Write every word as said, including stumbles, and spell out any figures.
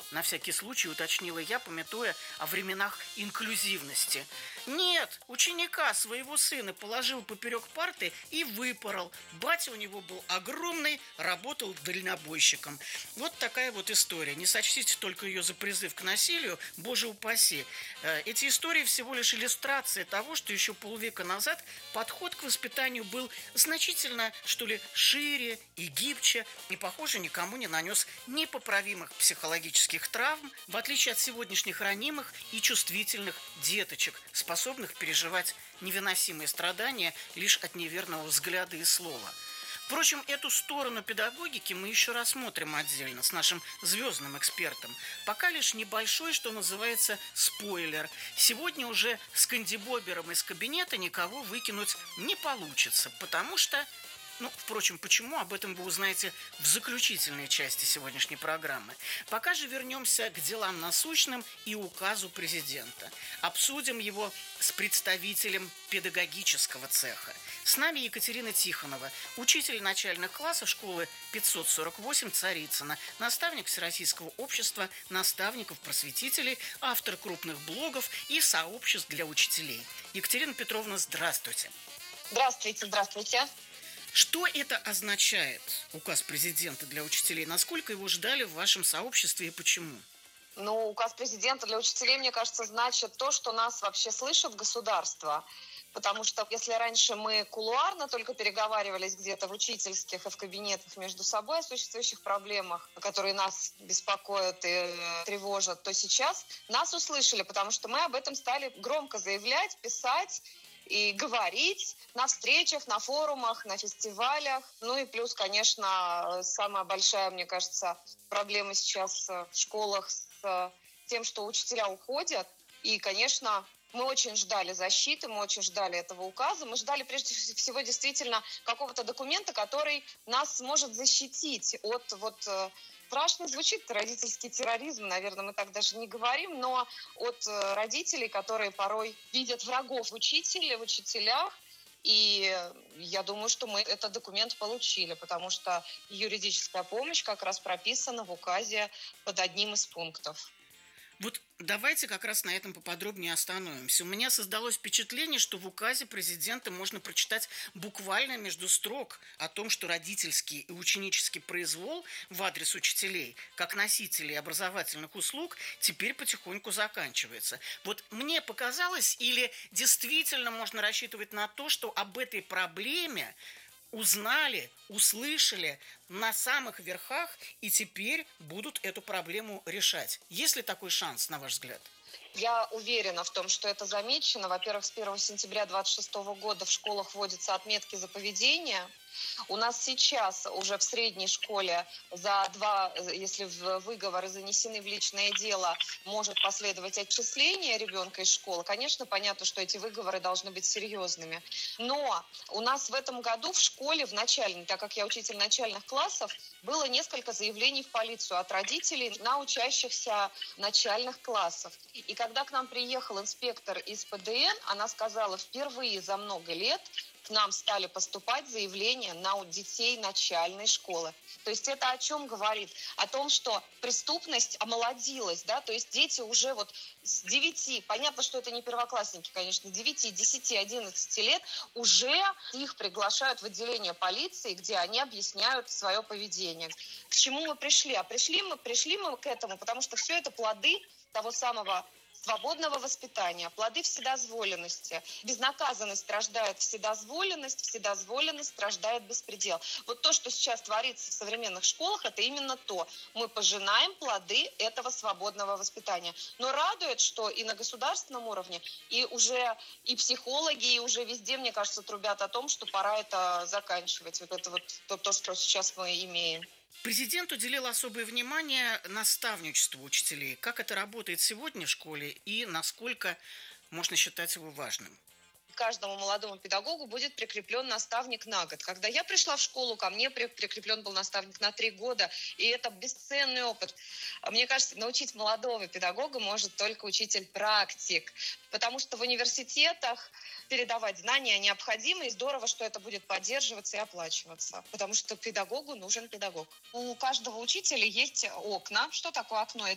На всякий случай уточнила я, памятуя о временах инклюзивности. Нет, ученика своего сына положил поперек парты и выпорол. Батя у него был огромный, работал дальнобойщиком. Вот такая вот история. Не сочтите только ее за призыв к насилию, боже упаси. Эти истории всего лишь иллюстрация того, что еще полвека назад подход к воспитанию был значительно, что ли, шире и гибче, и, похоже, никому не нанес непоправимых психологических травм, в отличие от сегодняшних ранимых и чувствительных деточек, способных переживать невыносимые страдания лишь от неверного взгляда и слова. Впрочем, эту сторону педагогики мы еще рассмотрим отдельно с нашим звездным экспертом. Пока лишь небольшой, что называется, спойлер. Сегодня уже с кандибобером из кабинета никого выкинуть не получится, потому что... Ну, впрочем, почему, об этом вы узнаете в заключительной части сегодняшней программы. Пока же вернемся к делам насущным и указу президента. Обсудим его с представителем педагогического цеха. С нами Екатерина Тихонова, учитель начальных классов школы пятьсот сорок восемь Царицына, наставник Всероссийского общества наставников-просветителей, автор крупных блогов и сообществ для учителей. Екатерина Петровна, здравствуйте. Здравствуйте, здравствуйте. Что это означает, указ президента для учителей? Насколько его ждали в вашем сообществе и почему? Ну, указ президента для учителей, мне кажется, значит то, что нас вообще слышит государство. Потому что если раньше мы кулуарно только переговаривались где-то в учительских и в кабинетах между собой о существующих проблемах, которые нас беспокоят и тревожат, то сейчас нас услышали, потому что мы об этом стали громко заявлять, писать и говорить на встречах, на форумах, на фестивалях. Ну и плюс, конечно, самая большая, мне кажется, проблема сейчас в школах с тем, что учителя уходят. И, конечно, мы очень ждали защиты, мы очень ждали этого указа. Мы ждали, прежде всего, действительно какого-то документа, который нас сможет защитить от вот... Страшно звучит родительский терроризм, наверное, мы так даже не говорим, но от родителей, которые порой видят врагов в учителе, в учителях. И я думаю, что мы этот документ получили, потому что юридическая помощь как раз прописана в указе под одним из пунктов. Вот давайте как раз на этом поподробнее остановимся. У меня создалось впечатление, что в указе президента можно прочитать буквально между строк о том, что родительский и ученический произвол в адрес учителей, как носителей образовательных услуг, теперь потихоньку заканчивается. Вот мне показалось, или действительно можно рассчитывать на то, что об этой проблеме узнали, услышали на самых верхах и теперь будут эту проблему решать. Есть ли такой шанс, на ваш взгляд? Я уверена в том, что это замечено. Во-первых, с первого сентября две тысячи двадцать шестого года в школах вводятся отметки за поведение. У нас сейчас уже в средней школе за два, если выговоры занесены в личное дело, может последовать отчисление ребенка из школы. Конечно, понятно, что эти выговоры должны быть серьезными. Но у нас в этом году в школе, в начальной, так как я учитель начальных классов, было несколько заявлений в полицию от родителей на учащихся начальных классов. И когда к нам приехал инспектор из Пэ Дэ Эн, она сказала, впервые за много лет к нам стали поступать заявления на детей начальной школы. То есть это о чем говорит? О том, что преступность омолодилась, да, то есть дети уже вот с девяти, понятно, что это не первоклассники, конечно, девяти, десяти, одиннадцати лет уже их приглашают в отделение полиции, где они объясняют свое поведение. К чему мы пришли? А пришли мы, пришли мы к этому, потому что все это плоды того самого свободного воспитания, плоды вседозволенности. Безнаказанность рождает вседозволенность, вседозволенность рождает беспредел. Вот то, что сейчас творится в современных школах, это именно то. Мы пожинаем плоды этого свободного воспитания. Но радует, что и на государственном уровне, и уже и психологи, и уже везде, мне кажется, трубят о том, что пора это заканчивать. Вот это вот то, то что сейчас мы имеем. Президент уделил особое внимание наставничеству учителей. Как это работает сегодня в школе и насколько можно считать его важным? Каждому молодому педагогу будет прикреплен наставник на год. Когда я пришла в школу, ко мне прикреплен был наставник на три года, и это бесценный опыт. Мне кажется, научить молодого педагога может только учитель-практик, потому что в университетах передавать знания необходимо, и здорово, что это будет поддерживаться и оплачиваться, потому что педагогу нужен педагог. У каждого учителя есть окна. Что такое окно?